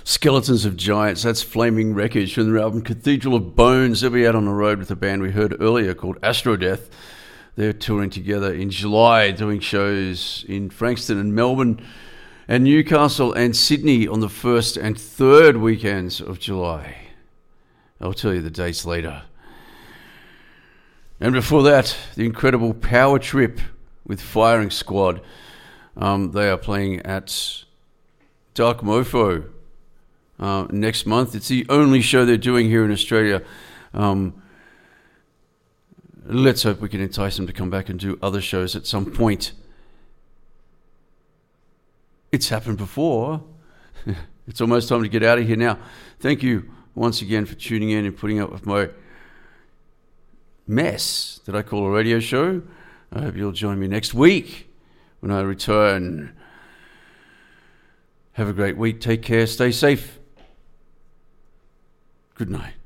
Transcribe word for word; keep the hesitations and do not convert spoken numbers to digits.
Skeletons of Giants, that's Flaming Wreckage from their album Cathedral of Bones. They'll be out on the road with the band we heard earlier called Astrodeath. They're touring together in July, doing shows in Frankston and Melbourne and Newcastle and Sydney on the first and third weekends of July. I'll tell you the dates later. And before that, the incredible Power Trip with Firing Squad. Um, they are playing at Dark Mofo uh, next month. It's the only show they're doing here in Australia. Um, let's hope we can entice them to come back and do other shows at some point. It's happened before. It's almost time to get out of here now. Thank you once again for tuning in and putting up with my mess that I call a radio show. I hope you'll join me next week when I return. Have a great week. Take care. Stay safe. Good night.